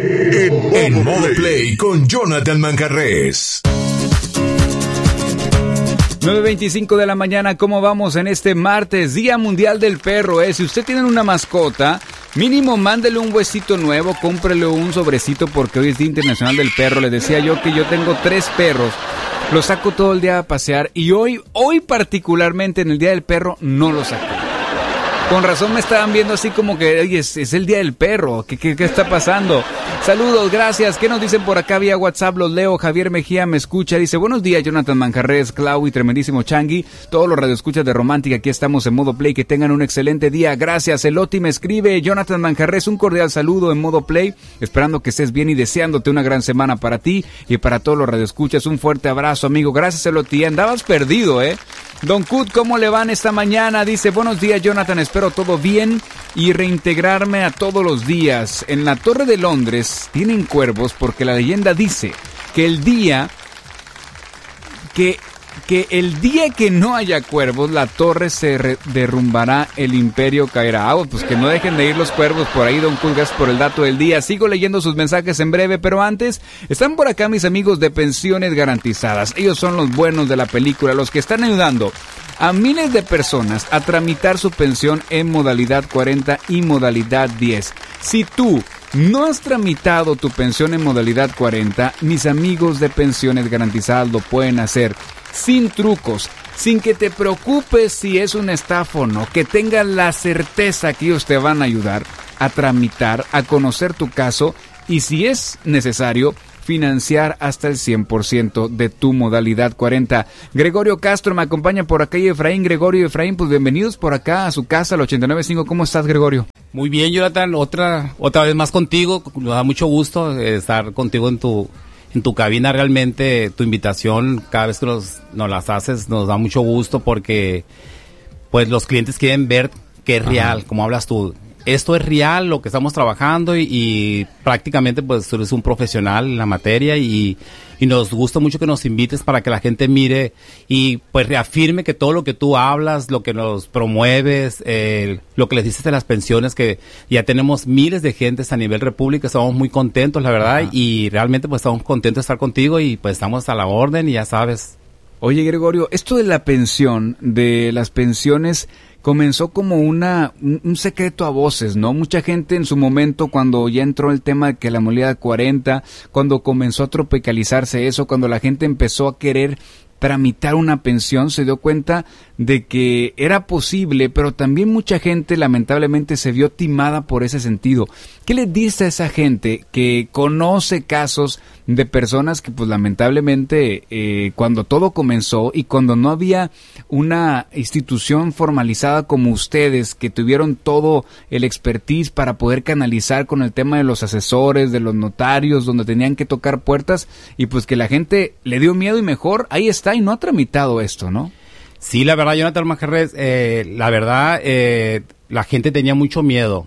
En modo play con Jonathan Manjarrés. 9:25 de la mañana, ¿cómo vamos en este martes? Día Mundial del Perro, ¿eh? Si usted tiene una mascota, mínimo mándele un huesito nuevo, cómprele un sobrecito porque hoy es Día Internacional del Perro. Les decía yo que yo tengo 3 perros, los saco todo el día a pasear y hoy particularmente en el Día del Perro no los saqué. Con razón me estaban viendo así como que oye, es el Día del Perro, ¿Qué está pasando? Saludos, gracias. ¿Qué nos dicen por acá vía WhatsApp? Los leo. Javier Mejía me escucha, dice, buenos días Jonathan Manjarrés, Clau y tremendísimo Changi, todos los radioescuchas de Romántica, aquí estamos en modo play, que tengan un excelente día, gracias. Eloti me escribe, Jonathan Manjarrés, un cordial saludo en modo play, esperando que estés bien y deseándote una gran semana para ti y para todos los radioescuchas, un fuerte abrazo amigo, gracias Eloti, andabas perdido, Don Cut, ¿cómo le van esta mañana? Dice, buenos días Jonathan, espero todo bien y reintegrarme a todos los días. En la Torre de Londres tienen cuervos porque la leyenda dice que el día que no haya cuervos, la torre se derrumbará, el imperio caerá. Pues que no dejen de ir los cuervos por ahí, Don Culgas, por el dato del día. Sigo leyendo sus mensajes en breve, pero antes, están por acá mis amigos de Pensiones Garantizadas. Ellos son los buenos de la película, los que están ayudando a miles de personas a tramitar su pensión en modalidad 40 y modalidad 10. Si tú no has tramitado tu pensión en modalidad 40, mis amigos de Pensiones Garantizadas lo pueden hacer sin trucos, sin que te preocupes si es una estafa o no, que tengas la certeza que ellos te van a ayudar a tramitar, a conocer tu caso y si es necesario, financiar hasta el 100% de tu modalidad 40. Gregorio Castro me acompaña por acá y Efraín. Gregorio y Efraín, pues bienvenidos por acá a su casa, al 89.5. ¿Cómo estás, Gregorio? Muy bien, Jonathan, otra vez más contigo. Nos da mucho gusto estar contigo en tu cabina. Realmente tu invitación, cada vez que nos las haces, nos da mucho gusto porque pues los clientes quieren ver que es real, como hablas tú. Esto es real, lo que estamos trabajando y prácticamente pues tú eres un profesional en la materia y nos gusta mucho que nos invites para que la gente mire y pues reafirme que todo lo que tú hablas, lo que nos promueves, lo que les dices de las pensiones, que ya tenemos miles de gentes a nivel república, estamos muy contentos la verdad y realmente pues estamos contentos de estar contigo y pues estamos a la orden y ya sabes. Oye Gregorio, esto de la pensión, de las pensiones, comenzó como un secreto a voces, ¿no? Mucha gente en su momento, cuando ya entró el tema de que la modalidad 40, cuando comenzó a tropicalizarse eso, cuando la gente empezó a querer tramitar una pensión, se dio cuenta de que era posible, pero también mucha gente lamentablemente se vio timada por ese sentido. ¿Qué le dice a esa gente que conoce casos de personas que pues lamentablemente cuando todo comenzó y cuando no había una institución formalizada como ustedes, que tuvieron todo el expertise para poder canalizar con el tema de los asesores, de los notarios, donde tenían que tocar puertas y pues que la gente le dio miedo y mejor ahí está y no ha tramitado esto, ¿no? Sí, la verdad, Jonathan Manjarrés, la verdad, la gente tenía mucho miedo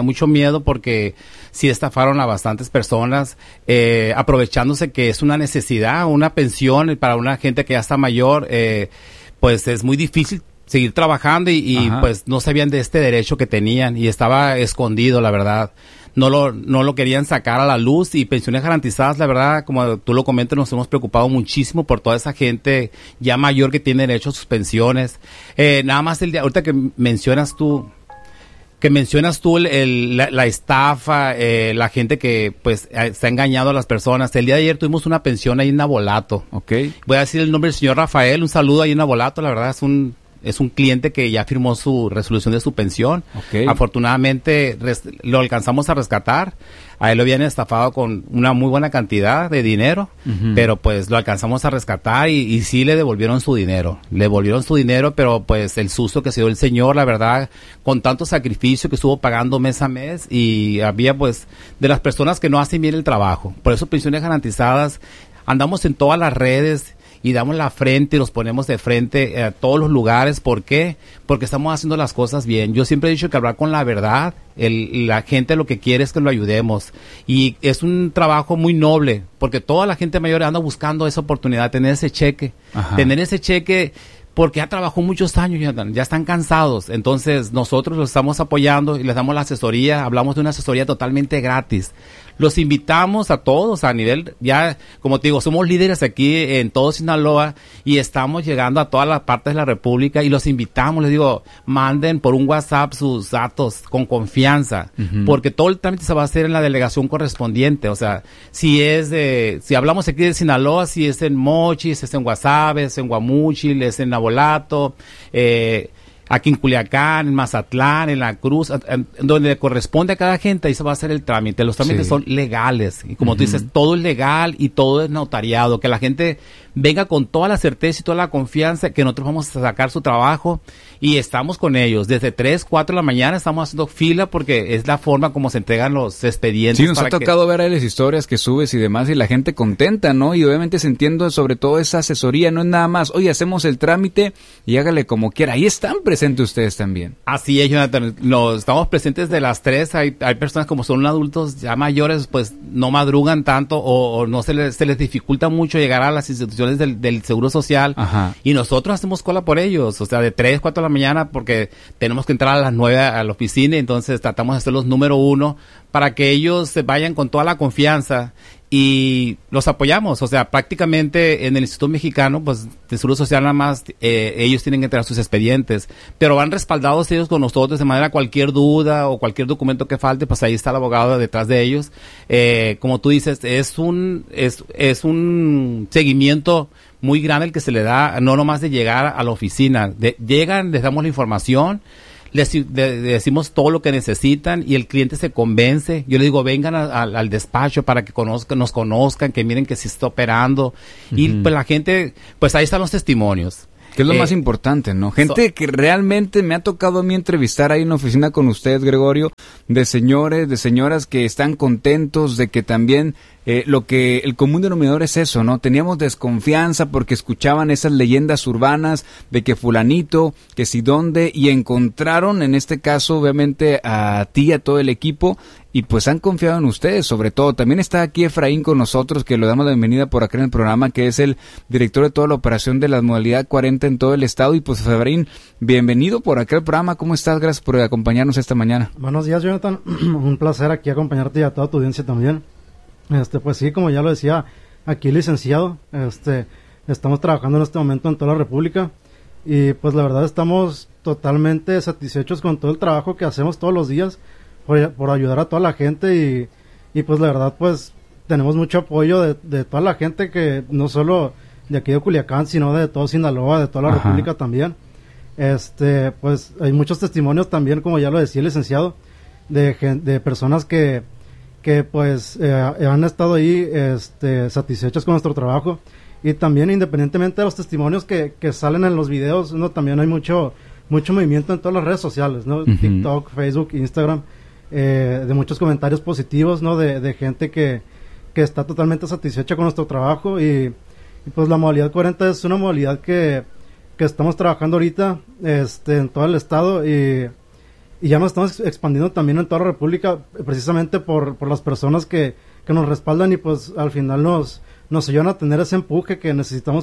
porque sí estafaron a bastantes personas, aprovechándose que es una necesidad, una pensión para una gente que ya está mayor, pues es muy difícil seguir trabajando y pues no sabían de este derecho que tenían y estaba escondido, la verdad. No lo querían sacar a la luz y Pensiones Garantizadas, la verdad, como tú lo comentas, nos hemos preocupado muchísimo por toda esa gente ya mayor que tiene derecho a sus pensiones. Nada más ahorita que mencionas tú la estafa, la gente que pues está engañado a las personas. El día de ayer tuvimos una pensión ahí en Navolato. Okay. Voy a decir el nombre del señor Rafael, un saludo ahí en Navolato, la verdad es un cliente que ya firmó su resolución de su pensión. Okay. Afortunadamente lo alcanzamos a rescatar. A él lo habían estafado con una muy buena cantidad de dinero, pero pues lo alcanzamos a rescatar y sí le devolvieron su dinero. Le devolvieron su dinero, pero pues el susto que se dio el señor, la verdad, con tanto sacrificio que estuvo pagando mes a mes y había pues de las personas que no hacen bien el trabajo. Por eso Pensiones Garantizadas, andamos en todas las redes y damos la frente y los ponemos de frente a todos los lugares. ¿Por qué? Porque estamos haciendo las cosas bien. Yo siempre he dicho que hablar con la verdad, la gente lo que quiere es que lo ayudemos. Y es un trabajo muy noble, porque toda la gente mayor anda buscando esa oportunidad, tener ese cheque. Tener ese cheque porque ya trabajó muchos años, Jonathan, ya están cansados. Entonces nosotros los estamos apoyando y les damos la asesoría. Hablamos de una asesoría totalmente gratis. Los invitamos a todos a nivel, ya como te digo, somos líderes aquí en todo Sinaloa y estamos llegando a todas las partes de la República y los invitamos, les digo, manden por un WhatsApp sus datos con confianza, porque todo el trámite se va a hacer en la delegación correspondiente. O sea, si hablamos aquí de Sinaloa, si es en Mochis, si es en Guasave, es en Guamúchil, es en Nabolato, aquí en Culiacán, en Mazatlán, en La Cruz, donde le corresponde a cada gente, ahí se va a hacer el trámite. Los trámites son legales. Y como tú dices, todo es legal y todo es notariado. Que la gente venga con toda la certeza y toda la confianza que nosotros vamos a sacar su trabajo y estamos con ellos. Desde 3, 4 de la mañana estamos haciendo fila porque es la forma como se entregan los expedientes. Sí, nos ha tocado ver ahí las historias que subes y demás y la gente contenta, ¿no? Y obviamente se entiende sobre todo esa asesoría, no es nada más, oye, hacemos el trámite y hágale como quiera. Ahí están presentes ustedes también. Así es, Jonathan. Estamos presentes de las 3. Hay personas como son adultos ya mayores, pues no madrugan tanto o no se les dificulta mucho llegar a las instituciones del Seguro Social. Ajá. Y nosotros hacemos cola por ellos, o sea, de 3, 4 de la mañana porque tenemos que entrar a las 9 a la oficina, entonces tratamos de ser los número 1 para que ellos se vayan con toda la confianza y los apoyamos. O sea, prácticamente en el Instituto Mexicano, pues de Seguro Social nada más ellos tienen que entregar sus expedientes, pero van respaldados ellos con nosotros de manera cualquier duda o cualquier documento que falte, pues ahí está el abogado detrás de ellos. Como tú dices, es un seguimiento muy grande el que se le da, no nomás de llegar a la oficina. Llegan, les damos la información, les decimos todo lo que necesitan y el cliente se convence. Yo les digo, vengan al despacho para que nos conozcan, que miren que se está operando. Y pues la gente, pues ahí están los testimonios. Que es lo más importante, ¿no? Gente que realmente me ha tocado a mí entrevistar ahí en la oficina con ustedes, Gregorio, de señores, de señoras que están contentos de que también lo que el común denominador es eso, ¿no? Teníamos desconfianza porque escuchaban esas leyendas urbanas de que fulanito, que si dónde, y encontraron en este caso obviamente a ti, a todo el equipo, y pues han confiado en ustedes sobre todo. También está aquí Efraín con nosotros, que le damos la bienvenida por acá en el programa, que es el director de toda la operación de la modalidad 40 en todo el estado. Y pues Efraín, bienvenido por acá al programa. ¿Cómo estás? Gracias por acompañarnos esta mañana. Buenos días, Jonathan. Un placer aquí acompañarte y a toda tu audiencia también. Pues sí, como ya lo decía, aquí licenciado, estamos trabajando en este momento en toda la República y pues la verdad estamos totalmente satisfechos con todo el trabajo que hacemos todos los días por ayudar a toda la gente y pues la verdad pues tenemos mucho apoyo de toda la gente, que no solo de aquí de Culiacán, sino de todo Sinaloa, de toda la República también. Pues hay muchos testimonios también, como ya lo decía el licenciado, de personas que pues han estado ahí satisfechos con nuestro trabajo, y también independientemente de los testimonios que salen en los videos, ¿no? También hay mucho movimiento en todas las redes sociales, ¿no? TikTok, Facebook, Instagram, de muchos comentarios positivos, ¿no? De gente que está totalmente satisfecha con nuestro trabajo y pues la modalidad 40 es una modalidad que estamos trabajando ahorita en todo el estado y ya nos estamos expandiendo también en toda la República, precisamente por las personas que nos respaldan y pues al final nos ayudan a tener ese empuje que necesitamos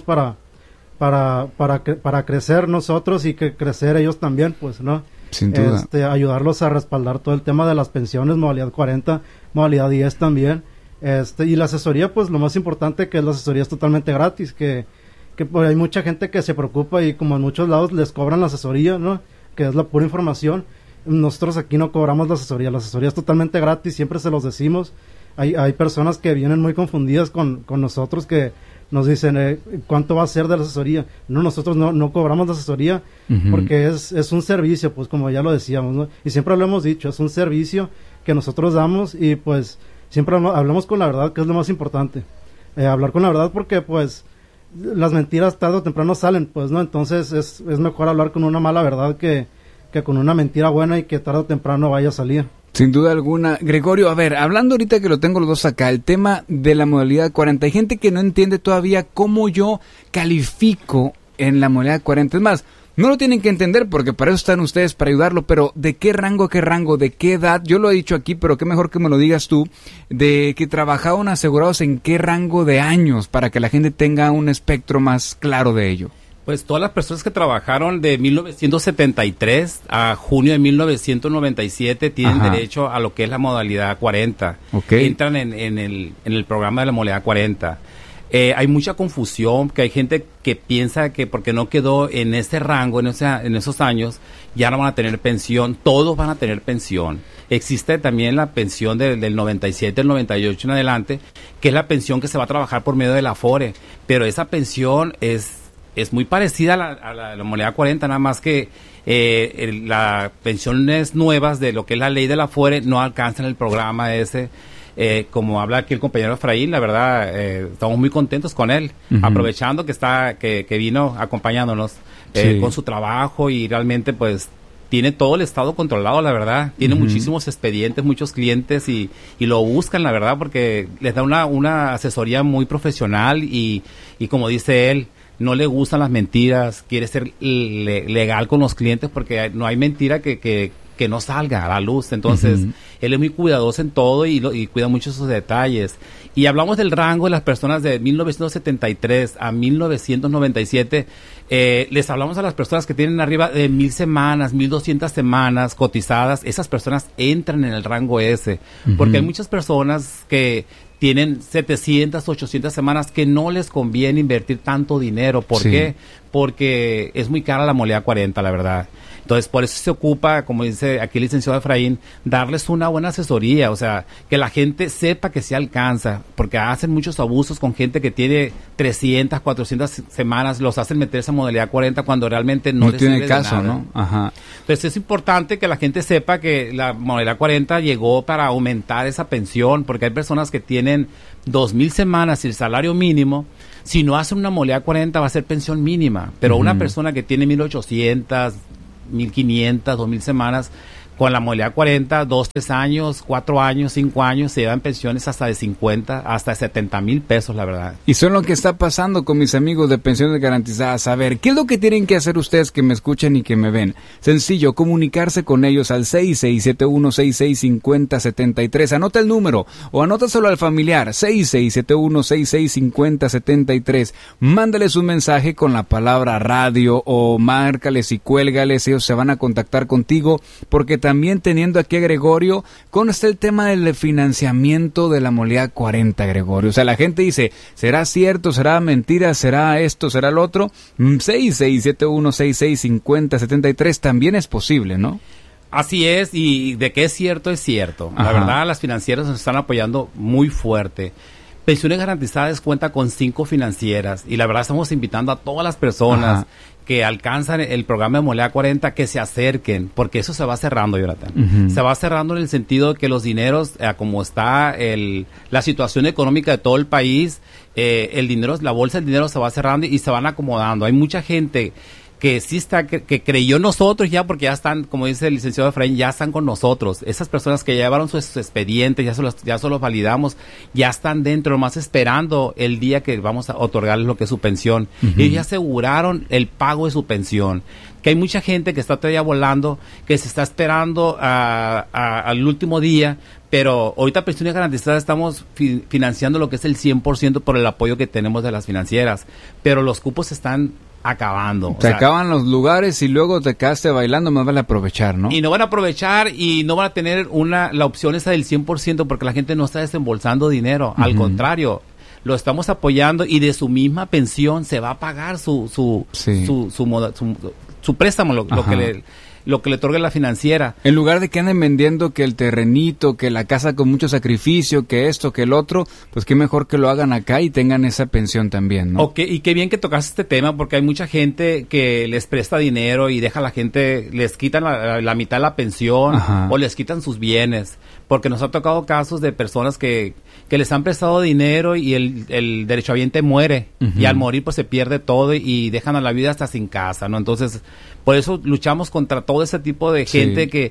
para crecer nosotros y que crecer ellos también, pues, ¿no? Sin duda. Ayudarlos a respaldar todo el tema de las pensiones, modalidad 40, modalidad 10 también. Y la asesoría, pues lo más importante, que la asesoría es totalmente gratis, que pues, hay mucha gente que se preocupa y como en muchos lados les cobran la asesoría, ¿no? Que es la pura información. Nosotros aquí no cobramos la asesoría es totalmente gratis, siempre se los decimos. Hay personas que vienen muy confundidas con nosotros, que nos dicen, ¿cuánto va a ser de la asesoría? No, nosotros no cobramos la asesoría, porque es un servicio, pues como ya lo decíamos, ¿no? Y siempre lo hemos dicho, es un servicio que nosotros damos y pues siempre hablamos con la verdad, que es lo más importante. Hablar con la verdad, porque pues las mentiras tarde o temprano salen, pues, ¿no? Entonces es mejor hablar con una mala verdad que con una mentira buena y que tarde o temprano vaya a salir. Sin duda alguna. Gregorio, a ver, hablando ahorita que lo tengo los dos acá, el tema de la modalidad 40, hay gente que no entiende todavía cómo yo califico en la modalidad 40. Es más, no lo tienen que entender porque para eso están ustedes, para ayudarlo, pero ¿de qué rango, de qué edad? Yo lo he dicho aquí, pero qué mejor que me lo digas tú, de que trabajaban asegurados en qué rango de años, para que la gente tenga un espectro más claro de ello. Pues todas las personas que trabajaron de 1973 a junio de 1997 tienen derecho a lo que es la modalidad 40. Entran en el programa de la modalidad 40. Hay mucha confusión, que hay gente que piensa que porque no quedó en ese rango, en esos años, ya no van a tener pensión. Todos van a tener pensión. Existe también la pensión del 97, el 98 en adelante, que es la pensión que se va a trabajar por medio de la Afore. Pero esa pensión es muy parecida a la modalidad 40, nada más que las pensiones nuevas de lo que es la ley de la Afore no alcanzan el programa ese. Como habla aquí el compañero Efraín, la verdad, estamos muy contentos con él, aprovechando que vino acompañándonos con su trabajo, y realmente pues tiene todo el estado controlado, la verdad. Tiene muchísimos expedientes, muchos clientes, y lo buscan, la verdad, porque les da una asesoría muy profesional, y como dice él, no le gustan las mentiras, quiere ser legal con los clientes, porque no hay mentira que no salga a la luz. Entonces, él es muy cuidadoso en todo y cuida mucho esos detalles. Y hablamos del rango de las personas de 1973 a 1997. Les hablamos a las personas que tienen arriba de 1,000 semanas, 1,200 semanas cotizadas. Esas personas entran en el rango ese, porque hay muchas personas que tienen 700, 800 semanas que no les conviene invertir tanto dinero. ¿Por qué? Porque es muy cara la modalidad 40, la verdad. Entonces, por eso se ocupa, como dice aquí el licenciado Efraín, darles una buena asesoría, o sea, que la gente sepa que se alcanza, porque hacen muchos abusos con gente que tiene 300, 400 semanas, los hacen meter esa modalidad 40 cuando realmente no les tiene sirve caso, de nada. ¿no? Ajá. Entonces, es importante que la gente sepa que la modalidad 40 llegó para aumentar esa pensión, porque hay personas que tienen 2,000 semanas y el salario mínimo. Si no hacen una modalidad 40 va a ser pensión mínima, pero una persona que tiene 1,800, 1,500, 2,000 semanas, con la modalidad 40, 2, 3 años, 4 años, 5 años, se llevan pensiones hasta de 50, hasta de 70,000 pesos, la verdad. Y son lo que está pasando con mis amigos de pensiones garantizadas. A ver, ¿qué es lo que tienen que hacer ustedes que me escuchan y que me ven? Sencillo, comunicarse con ellos al 6671665073. Anota el número o anótaselo al familiar, 6671665073. Mándales un mensaje con la palabra radio o márcales y cuélgales. Ellos se van a contactar contigo, porque también teniendo aquí a Gregorio, consta el tema del financiamiento de la modalidad 40, Gregorio. O sea, la gente dice, ¿será cierto? ¿Será mentira? ¿Será esto? ¿Será lo otro? 6671665073 también es posible, ¿no? Así es, y de que es cierto, es cierto. La verdad, las financieras nos están apoyando muy fuerte. Pensiones Garantizadas cuenta con 5 financieras, y la verdad estamos invitando a todas las personas que alcanzan el programa de modalidad 40 que se acerquen, porque eso se va cerrando, Jonathan. Se va cerrando en el sentido de que los dineros, como está la situación económica de todo el país, el dinero, la bolsa del dinero se va cerrando y se van acomodando. Hay mucha gente que sí está, que creyó en nosotros ya, porque ya están, como dice el licenciado Efraín, ya están con nosotros. Esas personas que llevaron sus expedientes, ya se los validamos, ya están dentro, nomás esperando el día que vamos a otorgarles lo que es su pensión. Ellos ya aseguraron el pago de su pensión. Que hay mucha gente que está todavía volando, que se está esperando al último día, pero ahorita Pensiones Garantizadas estamos financiando lo que es el 100% por el apoyo que tenemos de las financieras, pero los cupos están acabando. Se acaban los lugares y luego te quedaste bailando, más vale aprovechar, ¿no? Y no van a aprovechar y no van a tener la opción esa del 100% porque la gente no está desembolsando dinero. Al contrario, lo estamos apoyando y de su misma pensión se va a pagar su préstamo, lo que le otorga la financiera. En lugar de que anden vendiendo que el terrenito, que la casa con mucho sacrificio, que esto, que el otro, pues qué mejor que lo hagan acá y tengan esa pensión también, ¿no? Okay, y qué bien que tocaste este tema, porque hay mucha gente que les presta dinero y deja a la gente, les quitan la mitad de la pensión o les quitan sus bienes, porque nos ha tocado casos de personas que les han prestado dinero y el derechohabiente muere y al morir pues se pierde todo y dejan a la vida hasta sin casa, ¿no? Entonces, por eso luchamos contra todo ese tipo de gente que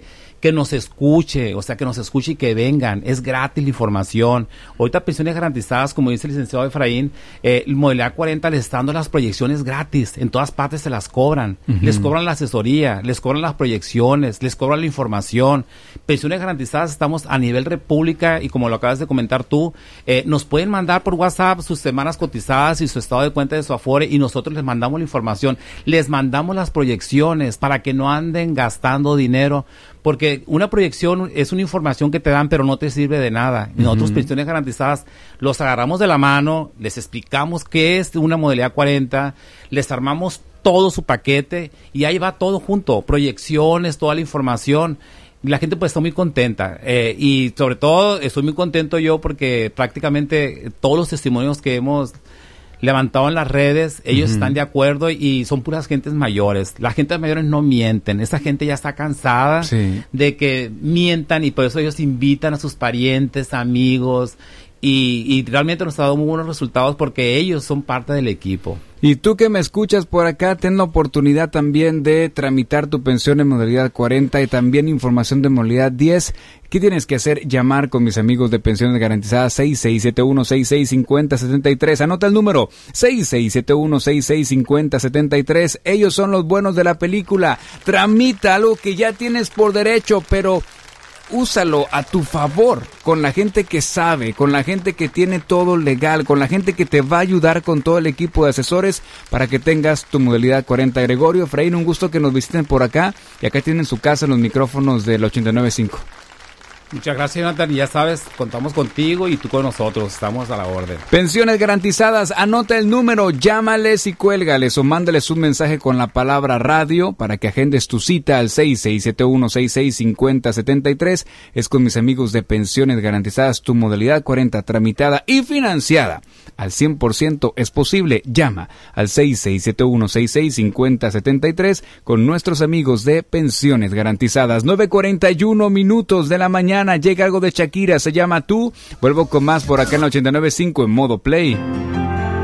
que nos escuche, y que vengan. Es gratis la información. Ahorita pensiones garantizadas, como dice el licenciado Efraín, Modalidad 40 les está dando las proyecciones gratis. En todas partes se las cobran. Les cobran la asesoría, les cobran las proyecciones, les cobran la información. Pensiones garantizadas, estamos a nivel república y como lo acabas de comentar tú, nos pueden mandar por WhatsApp sus semanas cotizadas y su estado de cuenta de su Afore y nosotros les mandamos la información, les mandamos las proyecciones para que no anden gastando dinero. Porque una proyección es una información que te dan, pero no te sirve de nada. Y nosotros, pensiones garantizadas, los agarramos de la mano, les explicamos qué es una modalidad 40, les armamos todo su paquete y ahí va todo junto, proyecciones, toda la información. La gente pues está muy contenta y sobre todo estoy muy contento yo porque prácticamente todos los testimonios que hemos levantado en las redes, ellos están de acuerdo y son puras gentes mayores. Las gentes mayores no mienten, esa gente ya está cansada de que mientan y por eso ellos invitan a sus parientes, amigos y realmente nos ha dado muy buenos resultados porque ellos son parte del equipo. Y tú que me escuchas por acá, ten la oportunidad también de tramitar tu pensión en modalidad 40 y también información de modalidad 10. ¿Qué tienes que hacer? Llamar con mis amigos de pensiones garantizadas 6671-6650-73. Anota el número 6671-6650-73. Ellos son los buenos de la película. Tramita algo que ya tienes por derecho, pero úsalo a tu favor, con la gente que sabe, con la gente que tiene todo legal, con la gente que te va a ayudar con todo el equipo de asesores para que tengas tu modalidad 40. Gregorio, Efraín, un gusto que nos visiten por acá y acá tienen su casa en los micrófonos del 89.5. Muchas gracias, Jonathan, y ya sabes, contamos contigo y tú con nosotros, estamos a la orden. Pensiones garantizadas, anota el número, llámales y cuélgales o mándales un mensaje con la palabra radio para que agendes tu cita al 6671-6650-73. Es con mis amigos de Pensiones Garantizadas, tu modalidad 40 tramitada y financiada al 100% es posible. Llama al 6671-6650-73 con nuestros amigos de Pensiones Garantizadas. 9:41 minutos de la mañana, llega algo de Shakira, se llama Tú. Vuelvo con más por acá en la 89.5 en modo play.